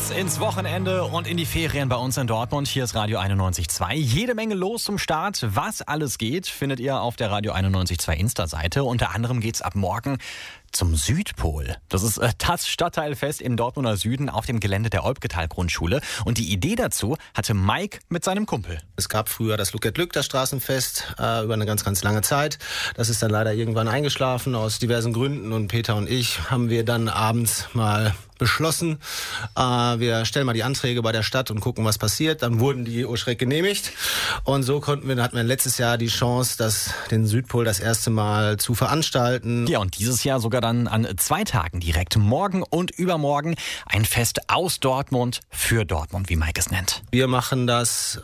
geht's ins Wochenende und in die Ferien bei uns in Dortmund. Hier ist Radio 91.2. Jede Menge los zum Start. Was alles geht, findet ihr auf der Radio 91.2 Insta-Seite. Unter anderem geht's ab morgen zum Südpol. Das ist das Stadtteilfest im Dortmunder Süden auf dem Gelände der Olpgetal-Grundschule. Und die Idee dazu hatte Mike mit seinem Kumpel. Es gab früher das Look at Lück, das Straßenfest, über eine ganz, ganz lange Zeit. Das ist dann leider irgendwann eingeschlafen aus diversen Gründen. Und Peter und ich haben wir dann abends mal beschlossen, wir stellen mal die Anträge bei der Stadt und gucken, was passiert. Dann wurden die schreck genehmigt. Und so hatten wir letztes Jahr die Chance, den Südpol das erste Mal zu veranstalten. Ja, und dieses Jahr sogar dann an 2 Tagen direkt, morgen und übermorgen, ein Fest aus Dortmund für Dortmund, wie Mike es nennt. Wir machen das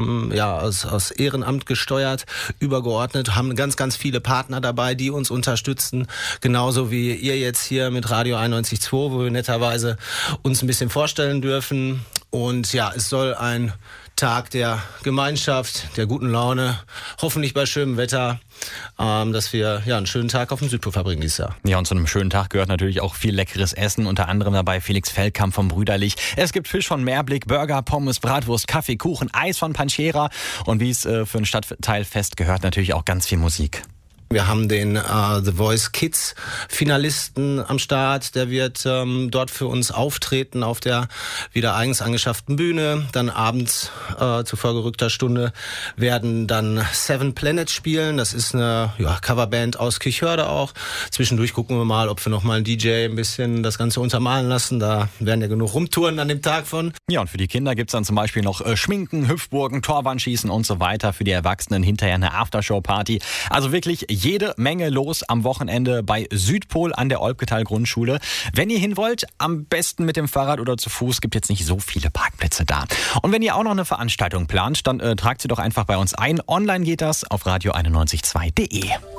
aus Ehrenamt gesteuert, übergeordnet, haben ganz, ganz viele Partner dabei, die uns unterstützen. Genauso wie ihr jetzt hier mit Radio 91.2, wo wir netterweise uns ein bisschen vorstellen dürfen. Und ja, es soll ein Tag der Gemeinschaft, der guten Laune, hoffentlich bei schönem Wetter, dass wir einen schönen Tag auf dem Südpol verbringen dieses Jahr. Ja, und zu einem schönen Tag gehört natürlich auch viel leckeres Essen, unter anderem dabei Felix Feldkamp vom Brüderlich. Es gibt Fisch von Meerblick, Burger, Pommes, Bratwurst, Kaffee, Kuchen, Eis von Panchera und wie es für ein Stadtteilfest gehört, natürlich auch ganz viel Musik. Wir haben den The Voice Kids Finalisten am Start. Der wird dort für uns auftreten auf der wieder eigens angeschafften Bühne. Dann abends zu vorgerückter Stunde werden dann Seven Planets spielen. Das ist eine Coverband aus Kirchhörde auch. Zwischendurch gucken wir mal, ob wir noch mal einen DJ ein bisschen das Ganze untermalen lassen. Da werden ja genug rumtouren an dem Tag von. Ja, und für die Kinder gibt's dann zum Beispiel noch Schminken, Hüpfburgen, Torwandschießen und so weiter. Für die Erwachsenen hinterher eine Aftershow-Party. Also wirklich jede Menge los am Wochenende bei Südpol an der Olpgetal-Grundschule. Wenn ihr hin wollt, am besten mit dem Fahrrad oder zu Fuß, gibt jetzt nicht so viele Parkplätze da. Und wenn ihr auch noch eine Veranstaltung plant, dann tragt sie doch einfach bei uns ein. Online geht das auf radio912.de.